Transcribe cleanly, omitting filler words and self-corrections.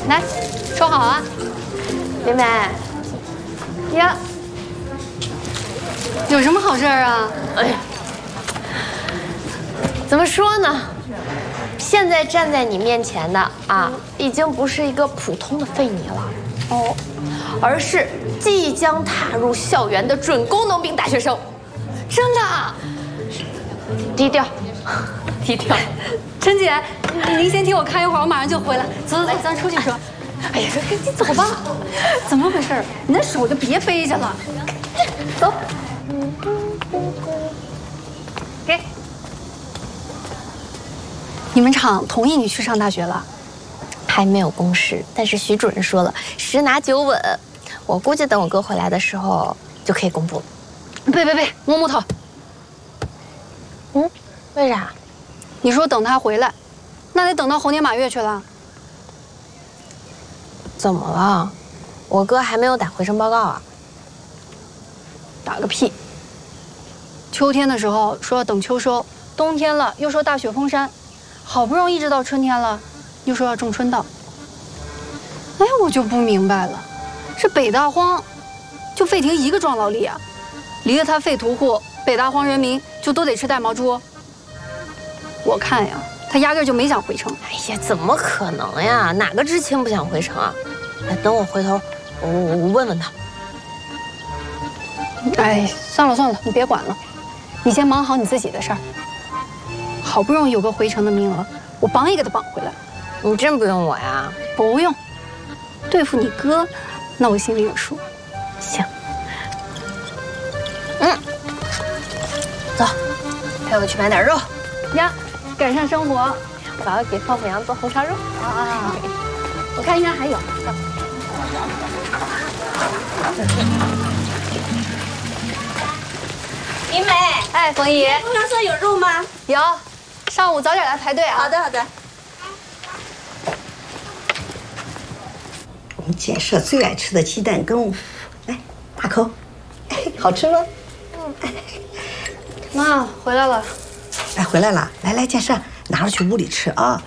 来，收好啊。 林梅， 呀，有什么好事儿啊？ 哎呀，怎么说呢？现在站在你面前的啊，已经不是一个普通的废泥了，哦，而是即将踏入校园的准功能兵大学生。真的？低调，低调。 陈姐，您先替我看一会儿，我马上就回来。走走走，咱出去说。哎呀，你走吧。怎么回事？你那手就别背着了。走。给。你们厂同意你去上大学了？ 还没有公示，但是徐主任说了，10拿9稳。我估计等我哥回来的时候就可以公布了。 别，摸木头。 嗯，为啥？ 你说等他回来，那得等到猴年马月去了。 怎么了？我哥还没有打回声报告啊？ 打个屁！秋天的时候说要等秋收，冬天了又说大雪封山，好不容易一直到春天了，又说要种春稻。哎，我就不明白了，这北大荒就废停一个壮劳力啊，离了他废屠户，北大荒人民就都得吃带毛猪。我看呀，他压根就没想回城。 哎呀，怎么可能呀？哪个知青不想回城啊？哎，等我回头，我问问他。 哎，算了，你别管了，你先忙好你自己的事儿。好不容易有个回城的名额，我绑也给他绑回来。 你真不用我呀？ 不用，对付你哥，那我心里有数。 行。走，陪我去买点肉呀，改善生活。 我要给放羊做红烧肉啊！我看应该还有。 林梅， 哎，冯姨， 供销社有肉吗？ 有，上午早点来排队啊。 好的。 我们建设最爱吃的鸡蛋羹，来大口，好吃吗？ 妈，回来了。 哎，回来了，来建设，拿着去屋里吃啊。